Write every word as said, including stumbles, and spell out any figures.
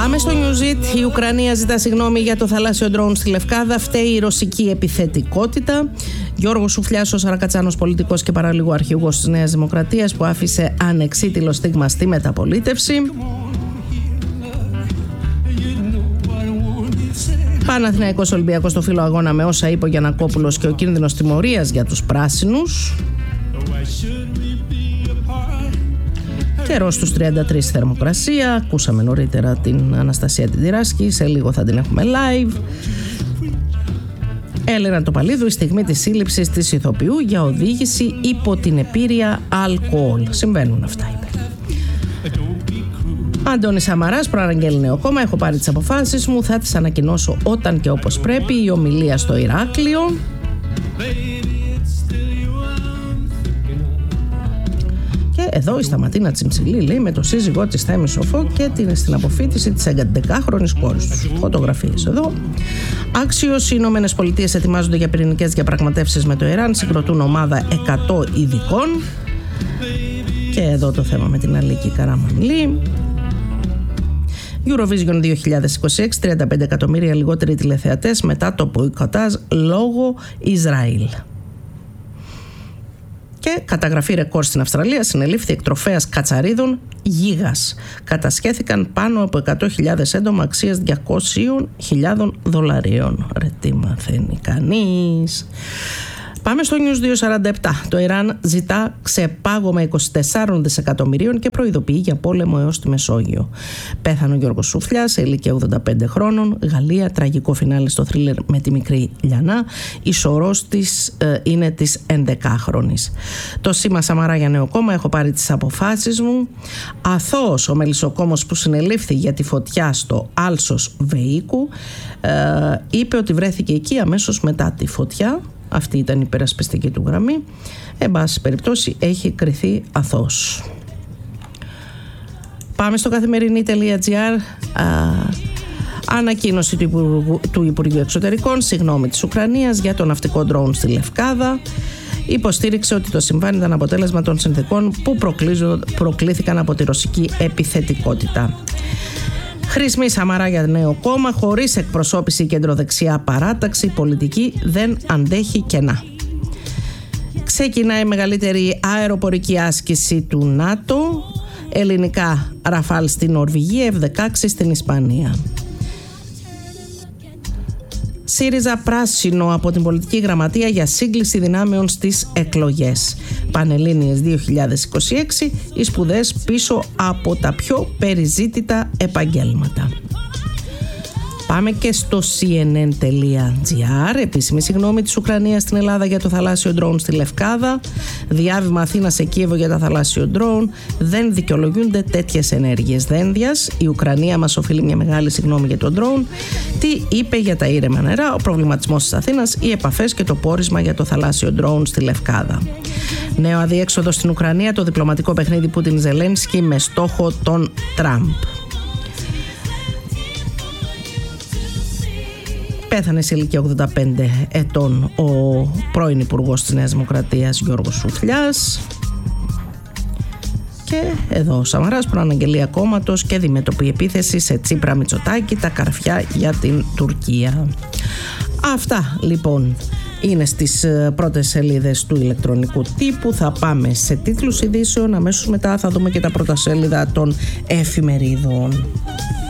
Πάμε στο Newsit. Η Ουκρανία ζητά συγγνώμη για το θαλάσσιο ντρόουν στη Λευκάδα. Φταίει η ρωσική επιθετικότητα. Γιώργος Σουφλιάς, ο Σαρακατσάνος πολιτικός και παραλίγο αρχηγός της Νέας Δημοκρατίας, που άφησε ανεξίτηλο στίγμα στη μεταπολίτευση. Παναθηναϊκός Ολυμπιακός στο φύλλο αγώνα με όσα είπε ο Γιαννακόπουλος και ο κίνδυνος τιμωρίας για τους πράσινους. Καιρός στους τριάντα τρία θερμοκρασία. Ακούσαμε νωρίτερα την Αναστασία την Τυράσκη. Σε λίγο θα την έχουμε live. Έλενα Τοπαλίδου, η στιγμή της σύλληψης της ηθοποιού για οδήγηση υπό την επήρεια αλκοόλ. Συμβαίνουν αυτά, είπε. Αντώνης Σαμαράς, προαναγγέλει νέο κόμμα. Έχω πάρει τις αποφάσεις μου, θα τις ανακοινώσω όταν και όπως πρέπει. Η ομιλία στο Ηράκλειο. Και εδώ η Σταματίνα Τσιμψιλή λέει με το σύζυγό της Θέμη Σοφό και την, στην αποφοίτηση της έντεκαχρονης κόρης τους. Φωτογραφίες εδώ. Άξιος, οι Ηνωμένες Πολιτείες ετοιμάζονται για πυρηνικές διαπραγματεύσεις με το Ιράν. Συγκροτούν ομάδα εκατό ειδικών. Και εδώ το θέμα με την Αλίκη Καραμανλή. Eurovision δύο χιλιάδες είκοσι έξι, τριάντα πέντε εκατομμύρια λιγότεροι τηλεθεατές μετά το μποϊκοτάζ λόγω Ισραήλ. Και καταγραφή ρεκόρ στην Αυστραλία, συνελήφθη εκτροφέας κατσαρίδων γίγας. Κατασχέθηκαν πάνω από εκατό χιλιάδες έντομα αξίας διακόσιες χιλιάδες δολαρίων. Ρε τι μαθαίνει κανείς. Πάμε στο News διακόσια σαράντα επτά. Το Ιράν ζητά ξεπάγωμα είκοσι τέσσερα δισεκατομμυρίων και προειδοποιεί για πόλεμο έως τη Μεσόγειο. Πέθανε ο Γιώργος Σουφλιάς σε ηλικία ογδόντα πέντε χρόνων. Γαλλία, τραγικό φινάλε στο θρίλερ με τη μικρή Λιανά. Η σωρός της ε, είναι της ενδεκάχρονης. Το σήμα Σαμαρά για νέο κόμμα. Έχω πάρει τις αποφάσεις μου. Αθώος ο μελισσοκόμος που συνελήφθη για τη φωτιά στο Άλσος Βεΐκου ε, είπε ότι βρέθηκε εκεί αμέσως μετά τη φωτιά. Αυτή ήταν η υπερασπιστική του γραμμή. Εν πάση περιπτώσει έχει κριθεί αθώος. Πάμε στο καθημερινή.gr. Ανακοίνωση του Υπουργού, του Υπουργείου Εξωτερικών, συγγνώμη της Ουκρανίας για το ναυτικό ντρόουν στη Λευκάδα. Υποστήριξε ότι το συμβάν ήταν αποτέλεσμα των συνθηκών που προκλήθηκαν από τη ρωσική επιθετικότητα. Χρησμή Σαμαρά για νέο κόμμα, χωρίς εκπροσώπηση κεντροδεξιά παράταξη, πολιτική δεν αντέχει κενά. Ξεκινάει η μεγαλύτερη αεροπορική άσκηση του ΝΑΤΟ, ελληνικά Ραφάλ στην Νορβηγία, εφ δεκαέξι στην Ισπανία. ΣΥΡΙΖΑ πράσινο από την πολιτική γραμματεία για σύγκληση δυνάμεων στις εκλογές. Πανελλήνιες δύο χιλιάδες είκοσι έξι, οι σπουδές πίσω από τα πιο περιζήτητα επαγγέλματα. Πάμε και στο σι εν εν τελεία τζι άρ. Επίσημη συγγνώμη της Ουκρανίας στην Ελλάδα για το θαλάσσιο ντρόουν στη Λευκάδα. Διάβημα Αθήνα σε Κίεβο για τα θαλάσσιο ντρόουν. Δεν δικαιολογούνται τέτοιες ενέργειες δένδιας. Η Ουκρανία μας οφείλει μια μεγάλη συγγνώμη για το ντρόουν. Τι είπε για τα ήρεμα νερά, ο προβληματισμός της Αθήνας, οι επαφές και το πόρισμα για το θαλάσσιο ντρόουν στη Λευκάδα. Νέο αδιέξοδο στην Ουκρανία, το διπλωματικό παιχνίδι Πούτιν-Ζελένσκι με στόχο τον Τραμπ. Πέθανε σε ηλικία ογδόντα πέντε ετών ο πρώην Υπουργός της Νέας Δημοκρατίας Γιώργος Σουφλιάς. Και εδώ ο Σαμαράς, προαναγγελία κόμματος και αντιμετωπή επίθεση σε Τσίπρα Μητσοτάκη, τα καρφιά για την Τουρκία. Αυτά λοιπόν είναι στις πρώτες σελίδες του ηλεκτρονικού τύπου. Θα πάμε σε τίτλους ειδήσεων. Αμέσως μετά θα δούμε και τα πρώτα σέλιδα των εφημερίδων.